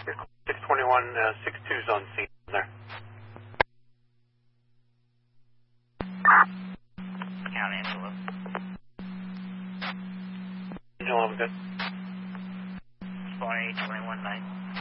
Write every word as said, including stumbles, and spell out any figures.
six twenty-one, uh, six two's on scene there. Count Angelo. Angelo, I'm good. Four eight twenty-one nine.